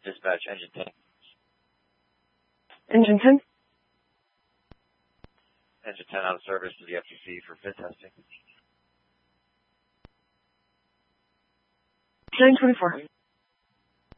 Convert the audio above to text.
Dispatch, engine 10. Engine 10? Engine 10 out of service to the FCC for fit testing. 924.